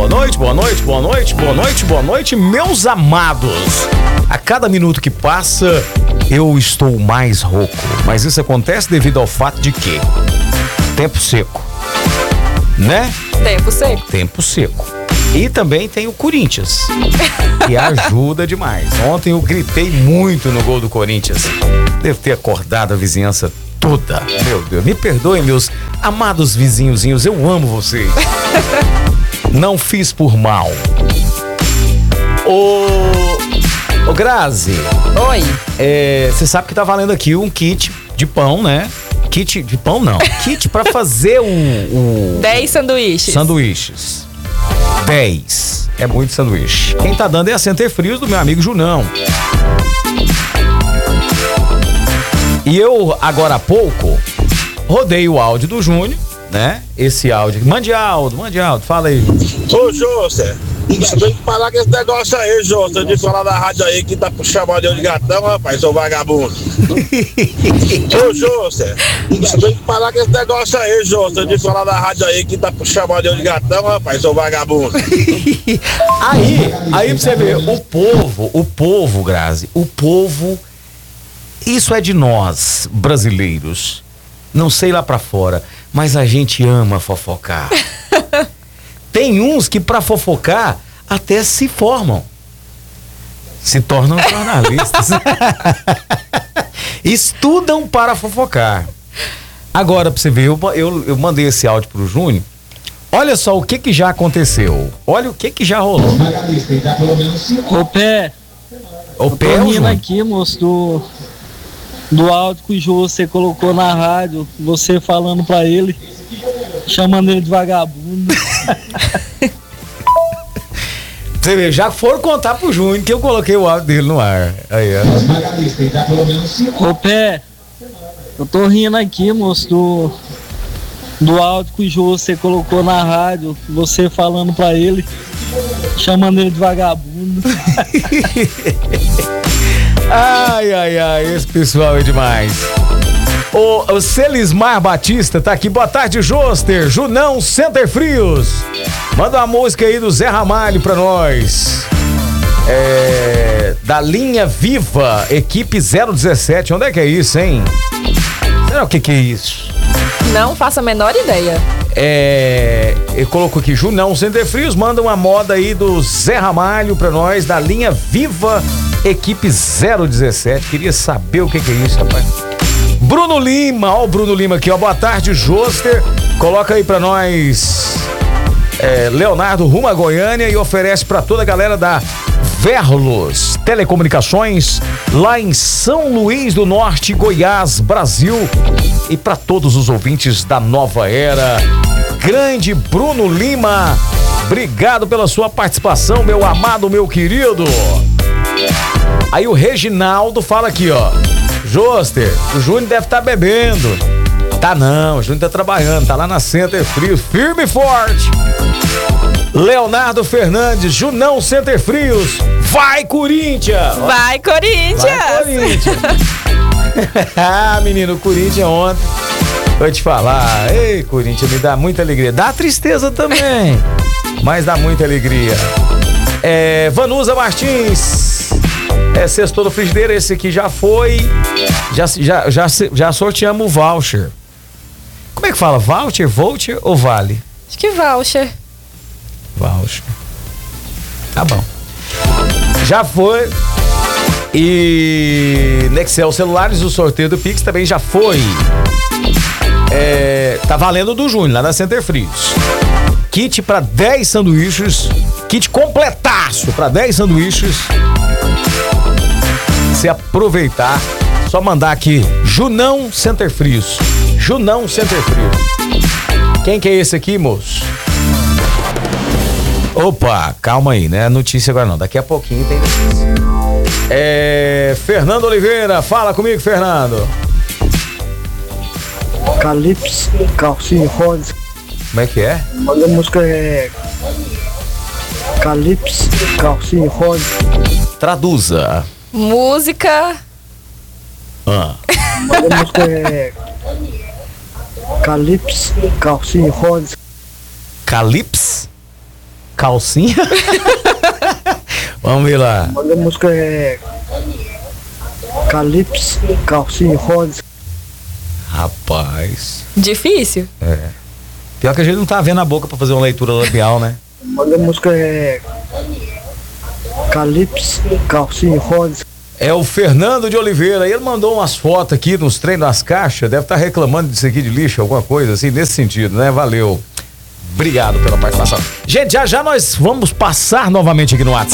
Boa noite, boa noite, boa noite, boa noite, boa noite, meus amados. A cada minuto que passa, eu estou mais rouco. Mas isso acontece devido ao fato de que tempo seco, né? Tempo seco. Tempo seco. E também tem o Corinthians, que ajuda demais. Ontem eu gritei muito no gol do Corinthians. Devo ter acordado a vizinhança toda. Meu Deus, me perdoem, meus amados vizinhozinhos, eu amo vocês. Não fiz por mal. Ô Grazi. Oi. Você sabe que tá valendo aqui um kit de pão, né? Kit de pão não. Kit pra fazer o 10 sanduíches. Sanduíches. 10. É muito sanduíche. Quem tá dando é a Center Frios do meu amigo Junão. E eu, agora há pouco, rodei o áudio do Júnior, né? Esse áudio. Mande áudio, fala aí. Ô, José, você tem que parar com esse negócio aí, José, de falar na rádio aí que tá chamando eu de gatão, rapaz, seu vagabundo. Ô, José, você tem que parar com esse negócio aí, José, de falar na rádio aí que tá chamando eu de gatão, rapaz, seu vagabundo. Aí pra você ver, o povo, Grazi, isso é de nós, brasileiros. Não sei lá pra fora, mas a gente ama fofocar. Tem uns que pra fofocar até se formam. Se tornam jornalistas. Estudam para fofocar. Agora, pra você ver, eu mandei esse áudio pro Júnior. Olha só o que já aconteceu. Olha o que já rolou. Ô Pé, O eu tô rindo aqui, moço, do áudio que o Jô você colocou na rádio, você falando pra ele, chamando ele de vagabundo. Você vê, já foram contar pro Júnior que eu coloquei o áudio dele no ar. Aí, ó. Ô Pé, eu tô rindo aqui, moço, do áudio que o Jô você colocou na rádio, você falando pra ele, chamando ele de vagabundo. Ai, esse pessoal é demais. O Celismar Batista tá aqui. Boa tarde, Joster. Junão Center Frios. Manda uma música aí do Zé Ramalho pra nós. Da linha Viva, equipe 017. Onde é que é isso, hein? Será o que é isso? Não faço a menor ideia. Eu coloco aqui, Junão Center Frios. Manda uma moda aí do Zé Ramalho pra nós, da linha Viva, equipe 017. Queria saber o que é isso, rapaz. Bruno Lima, ó o Bruno Lima aqui, ó. Boa tarde, Joster. Coloca aí pra nós Leonardo rumo a Goiânia e oferece pra toda a galera da Verlos Telecomunicações, lá em São Luís do Norte, Goiás, Brasil. E pra todos os ouvintes da Nova Era, grande Bruno Lima, obrigado pela sua participação, meu amado, meu querido. Aí o Reginaldo fala aqui, ó. Joster, o Júnior deve estar bebendo. Tá não, o Júnior tá trabalhando, tá lá na Center Frios, firme e forte. Leonardo Fernandes, Junão Center Frios, vai Corinthians! Vai Corinthians! Vai Corinthians! Ah, menino, o Corinthians ontem, vou te falar, ei, Corinthians, me dá muita alegria, dá tristeza também, mas dá muita alegria. Vanusa Martins, sextou do frigideira, esse aqui já foi, já sorteamos o voucher. Como é que fala? Voucher ou vale? Acho que voucher. Voucher. Tá bom. Já foi. E Nexel Celulares, o sorteio do Pix também já foi. Tá valendo do Júnior, lá da Center Frios. Kit para 10 sanduíches. Kit completaço para 10 sanduíches. Se aproveitar, só mandar aqui Junão Center Frios. Junão Center Frios. Quem que é esse aqui, moço? Opa, calma aí, né? Notícia agora não, daqui a pouquinho tem notícia. Fernando Oliveira, fala comigo, Fernando. Calypso, calcinha rosa. Como é que é? A música é Calypso, calcinha rosa. Traduza. Música. A música é Calypso, calcinha rosa. Calypso? calcinha? Vamos ver lá. Manda a música Calypso, calcinha rosa. Rapaz. Difícil. Pior que a gente não tá vendo a boca pra fazer uma leitura labial, né? Manda a música Calypso, calcinha rosa. É o Fernando de Oliveira. Ele mandou umas fotos aqui nos trem das caixas. Deve estar reclamando disso aqui de lixo, alguma coisa assim, nesse sentido, né? Valeu. Obrigado pela participação. Gente, já nós vamos passar novamente aqui no WhatsApp.